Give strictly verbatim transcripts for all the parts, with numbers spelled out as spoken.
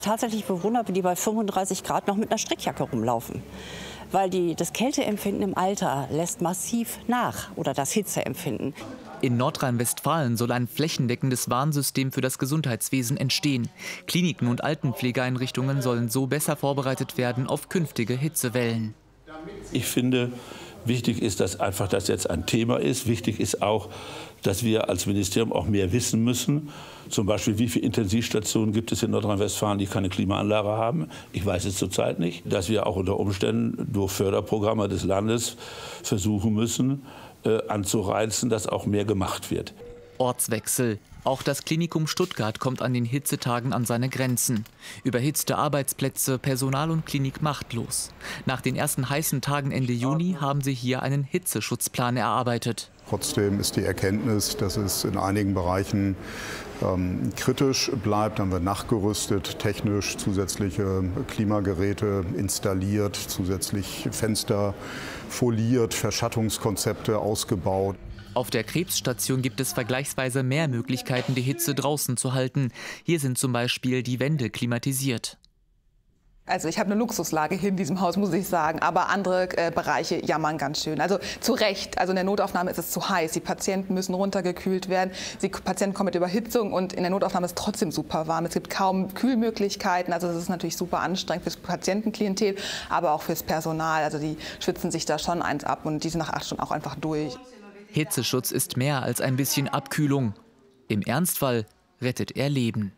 Tatsächlich bewundere ich, die bei fünfunddreißig Grad noch mit einer Strickjacke rumlaufen. Weil die, das Kälteempfinden im Alter lässt massiv nach, oder das Hitzeempfinden. In Nordrhein-Westfalen soll ein flächendeckendes Warnsystem für das Gesundheitswesen entstehen. Kliniken und Altenpflegeeinrichtungen sollen so besser vorbereitet werden auf künftige Hitzewellen. Ich finde, wichtig ist, dass einfach das jetzt ein Thema ist. Wichtig ist auch, dass wir als Ministerium auch mehr wissen müssen. Zum Beispiel, wie viele Intensivstationen gibt es in Nordrhein-Westfalen, die keine Klimaanlage haben? Ich weiß es zurzeit nicht. Dass wir auch unter Umständen durch Förderprogramme des Landes versuchen müssen, äh, anzureizen, dass auch mehr gemacht wird. Ortswechsel. Auch das Klinikum Stuttgart kommt an den Hitzetagen an seine Grenzen. Überhitzte Arbeitsplätze, Personal und Klinik machtlos. Nach den ersten heißen Tagen Ende Juni haben sie hier einen Hitzeschutzplan erarbeitet. Trotzdem ist die Erkenntnis, dass es in einigen Bereichen ähm, kritisch bleibt. Dann wird nachgerüstet, technisch zusätzliche Klimageräte installiert, zusätzlich Fenster foliert, Verschattungskonzepte ausgebaut. Auf der Krebsstation gibt es vergleichsweise mehr Möglichkeiten, die Hitze draußen zu halten. Hier sind zum Beispiel die Wände klimatisiert. Also ich habe eine Luxuslage hier in diesem Haus, muss ich sagen. Aber andere äh, Bereiche jammern ganz schön. Also zu Recht. Also in der Notaufnahme ist es zu heiß. Die Patienten müssen runtergekühlt werden. Die Patienten kommen mit Überhitzung und in der Notaufnahme ist es trotzdem super warm. Es gibt kaum Kühlmöglichkeiten. Also das ist natürlich super anstrengend fürs Patientenklientel, aber auch fürs Personal. Also die schwitzen sich da schon eins ab und die sind nach acht Stunden auch einfach durch. Hitzeschutz ist mehr als ein bisschen Abkühlung. Im Ernstfall rettet er Leben.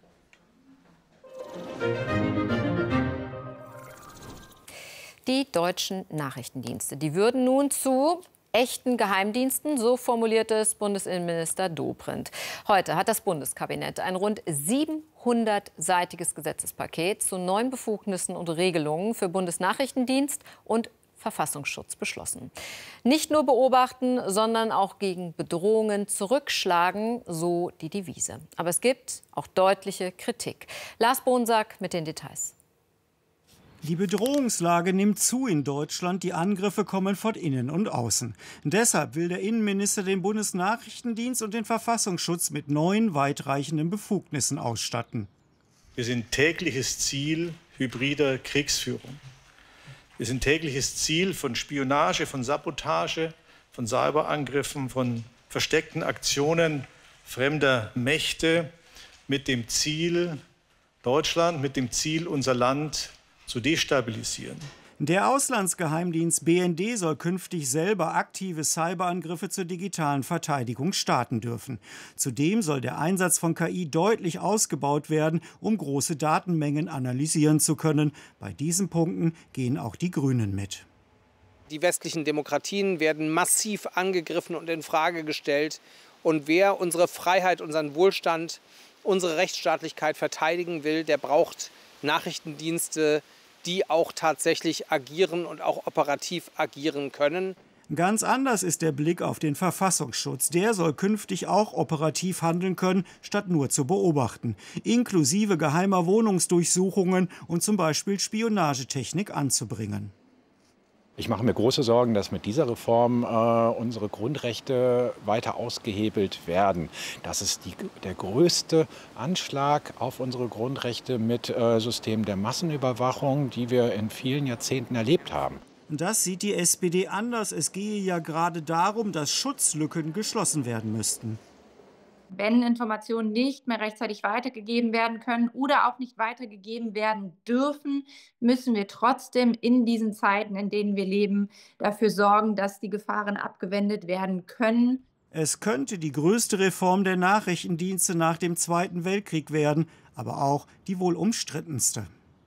Die deutschen Nachrichtendienste, die würden nun zu echten Geheimdiensten, so formulierte es Bundesinnenminister Dobrindt. Heute hat das Bundeskabinett ein rund siebenhundertseitiges Gesetzespaket zu neuen Befugnissen und Regelungen für Bundesnachrichtendienst und Verfassungsschutz beschlossen. Nicht nur beobachten, sondern auch gegen Bedrohungen zurückschlagen, so die Devise. Aber es gibt auch deutliche Kritik. Lars Bonsack mit den Details. Die Bedrohungslage nimmt zu in Deutschland. Die Angriffe kommen von innen und außen. Deshalb will der Innenminister den Bundesnachrichtendienst und den Verfassungsschutz mit neuen, weitreichenden Befugnissen ausstatten. Wir sind tägliches Ziel hybrider Kriegsführung. Wir sind tägliches Ziel von Spionage, von Sabotage, von Cyberangriffen, von versteckten Aktionen fremder Mächte mit dem Ziel, Deutschland, mit dem Ziel, unser Land zu destabilisieren. Der Auslandsgeheimdienst B N D soll künftig selber aktive Cyberangriffe zur digitalen Verteidigung starten dürfen. Zudem soll der Einsatz von K I deutlich ausgebaut werden, um große Datenmengen analysieren zu können. Bei diesen Punkten gehen auch die Grünen mit. Die westlichen Demokratien werden massiv angegriffen und in Frage gestellt. Und wer unsere Freiheit, unseren Wohlstand, unsere Rechtsstaatlichkeit verteidigen will, der braucht Nachrichtendienste, die auch tatsächlich agieren und auch operativ agieren können. Ganz anders ist der Blick auf den Verfassungsschutz. Der soll künftig auch operativ handeln können, statt nur zu beobachten. Inklusive geheimer Wohnungsdurchsuchungen und zum Beispiel Spionagetechnik anzubringen. Ich mache mir große Sorgen, dass mit dieser Reform äh, unsere Grundrechte weiter ausgehebelt werden. Das ist die, der größte Anschlag auf unsere Grundrechte mit äh, Systemen der Massenüberwachung, die wir in vielen Jahrzehnten erlebt haben. Das sieht die S P D anders. Es gehe ja gerade darum, dass Schutzlücken geschlossen werden müssten. Wenn Informationen nicht mehr rechtzeitig weitergegeben werden können oder auch nicht weitergegeben werden dürfen, müssen wir trotzdem in diesen Zeiten, in denen wir leben, dafür sorgen, dass die Gefahren abgewendet werden können. Es könnte die größte Reform der Nachrichtendienste nach dem Zweiten Weltkrieg werden, aber auch die wohl umstrittenste.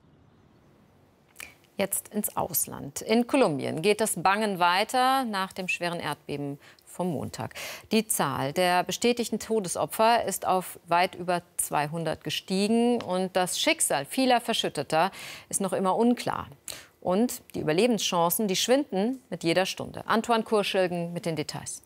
Jetzt ins Ausland. In Kolumbien geht das Bangen weiter nach dem schweren Erdbeben vom Montag. Die Zahl der bestätigten Todesopfer ist auf weit über zweihundert gestiegen und das Schicksal vieler Verschütteter ist noch immer unklar. Und die Überlebenschancen, die schwinden mit jeder Stunde. Antoine Kurschilgen mit den Details.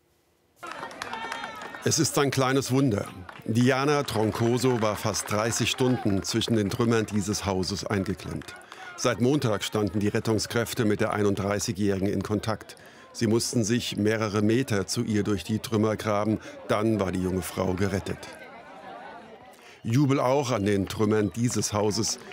Es ist ein kleines Wunder. Diana Troncoso war fast dreißig Stunden zwischen den Trümmern dieses Hauses eingeklemmt. Seit Montag standen die Rettungskräfte mit der einunddreißigjährigen in Kontakt. Sie mussten sich mehrere Meter zu ihr durch die Trümmer graben. Dann war die junge Frau gerettet. Jubel auch an den Trümmern dieses Hauses,